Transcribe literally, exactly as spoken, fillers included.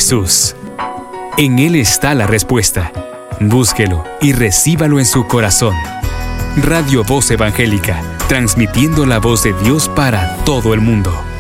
Jesús. En Él está la respuesta. Búsquelo y recíbalo en su corazón. Radio Voz Evangélica, transmitiendo la voz de Dios para todo el mundo.